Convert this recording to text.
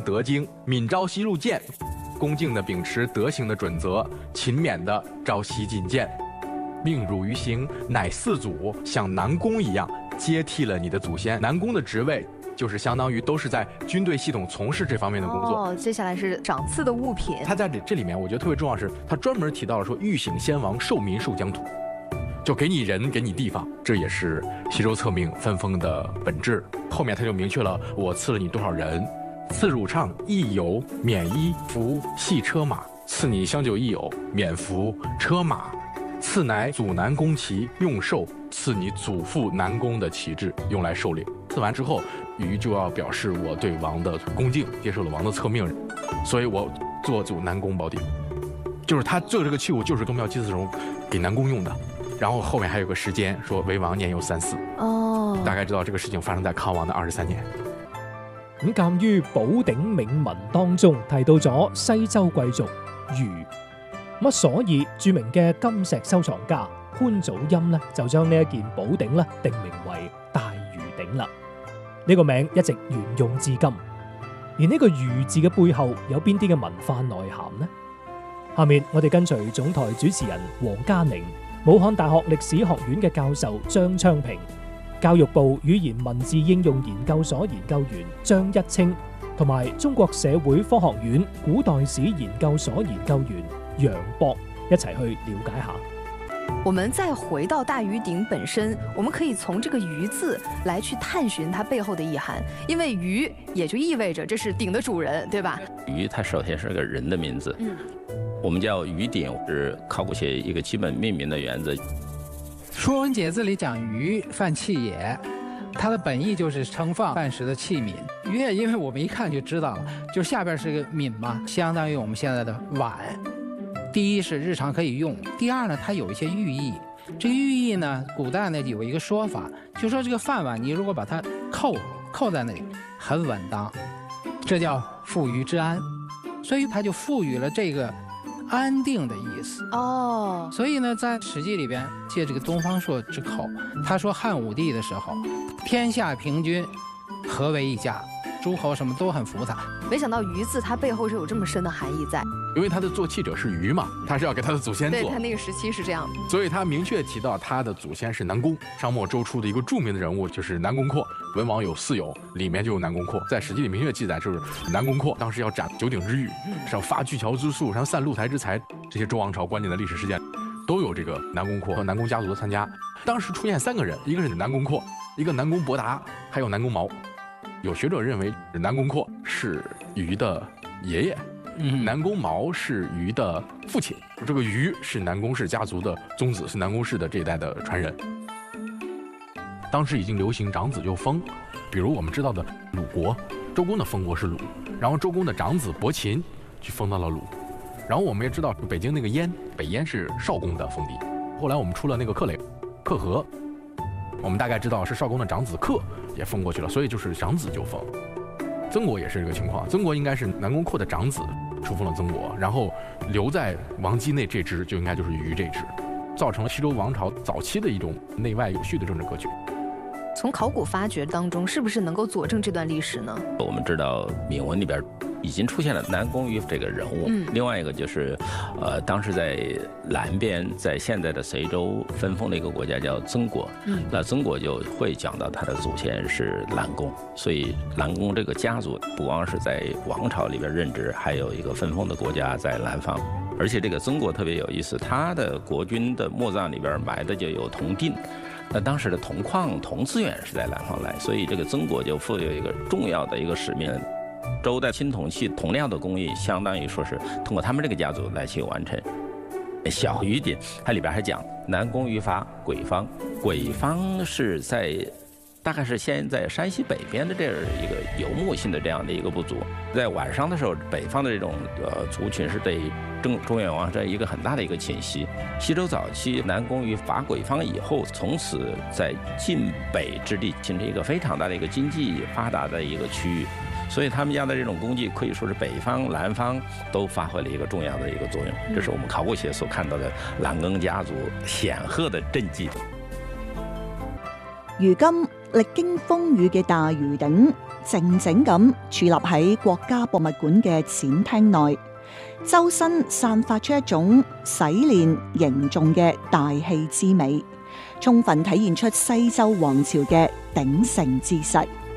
德经，敏朝夕入见，恭敬地秉持德行的准则，勤勉地朝夕进谏。命汝于行，乃四祖像南宫一样接替了你的祖先。南宫的职位就是相当于都是在军队系统从事这方面的工作。 接下来是赏赐的物品。 他在这里面，我觉得特别重要是，他专门提到了说，欲醒先王，受民受疆土，就给你人，给你地方，这也是西周册命分封的本质。后面他就明确了，我赐了你多少人，赐汝畅邑游，免衣服系车马，赐你香酒益友，免服车马，赐乃祖南宫旗用绶，赐你祖父南宫的旗帜用来狩猎。赐完之后，禹就要表示我对王的恭敬，接受了王的册命，所以我做祖南宫宝鼎，就是他做这个器物就是东庙祭祀中给南宫用的。然后后面还有个时间说为王年幼3-4，大概知道这个事情发生在康王的23年。 咁鑑於寶鼎銘文當中提到咗西周貴族禹，咁所以著名嘅金石收藏家潘祖欽呢，就將呢一件寶鼎呢定名為大禹鼎啦。呢個名一直沿用至今。而呢個禹字嘅背後有邊啲嘅文化內涵呢？下面我哋跟隨總台主持人黃嘉寧、武漢大學歷史學院嘅教授張昌平、教育部語言文字應用研究所研究員張一清，同埋中國社會科學院古代史研究所研究員楊博一齊去了解下。 我们再回到大禹鼎本身，我们可以从这个禹字来去探寻它背后的意涵，因为禹也就意味着这是鼎的主人，对吧？ 禹它首先是个人的名字，我们叫禹鼎是考古学一个基本命名的原则。《 说文解字》里讲禹饭器也，它的本意就是盛放饭食的器皿。禹也，因为我们一看就知道了，就下边是个皿嘛，相当于我们现在的碗。第一是日常可以用，第二呢，它有一些寓意。这个寓意呢，古代呢有一个说法，就说这个饭碗你如果把它扣在那里，很稳当，这叫富余之安，所以它就赋予了这个安定的意思。所以呢，在《史记》里边借这个东方朔之口，他说汉武帝的时候，天下平均，合为一家，诸侯什么都很服他。 没想到禹字它背后是有这么深的含义在， 因为他的做器者是禹嘛，他是要给他的祖先做， 对他那个时期是这样， 所以他明确提到他的祖先是南宫。商末周初的一个著名的人物就是南宫括，文王有4友，里面就有南宫括，在《史记》里明确记载，就是南宫括当时要斩九鼎之玉，是要发巨桥之术，然后散露台之财，这些周王朝关键的历史事件都有这个南宫括和南宫家族的参加。当时出现3个人，一个是南宫括，一个南宫伯达，还有南宫毛。有学者认为南宫括是禹的爷爷，南宫毛是禹的父亲，这个禹是南宫氏家族的宗子，是南宫氏的这一代的传人。当时已经流行长子就封，比如我们知道的鲁国，周公的封国是鲁，然后周公的长子伯禽去封到了鲁，然后我们也知道北京那个燕，北燕是少公的封地，后来我们出了那个克雷克和，我们大概知道是少公的长子克也封过去了，所以就是长子就封。曾国也是这个情况，曾国应该是南宫括的长子出封了曾国，然后留在王畿内这支就应该就是禹这支，造成了西周王朝早期的一种内外有序的政治格局。 从考古发掘当中，是不是能够佐证这段历史呢？ 我们知道铭文里边已经出现了南宫禹这个人物，另外一个就是，当时在南边，在现在的随州分封的一个国家叫曾国，那曾国就会讲到他的祖先是南宫，所以南宫这个家族不光是在王朝里边任职，还有一个分封的国家在南方。而且这个曾国特别有意思，他的国君的墓葬里边埋的就有铜锭。那当时的铜矿、铜资源是在南方来，所以这个曾国就负有一个重要的一个使命。周代青铜器铜料的工艺，相当于说是通过他们这个家族来去完成。小禹鼎它里边还讲南宫禹伐鬼方，鬼方是在大概是现在山西北边的这样一个游牧性的这样的一个部族，在晚上的时候，北方的这种族群是对中原王朝一个很大的一个侵袭。西周早期南宫禹伐鬼方以后，从此在晋北之地形成一个非常大的一个经济发达的一个区域。所以他们家的这种功绩可以说是北方、南方都发挥了一个重要的一个作用。这是我们考古学所看到的南宫家族显赫的政绩。 如今歷經風雨嘅大魚鼎，靜靜咁矗立喺國家博物館嘅展廳內，周身散發出一種洗練凝重嘅大氣之美，充分體現出西周王朝嘅鼎盛之勢。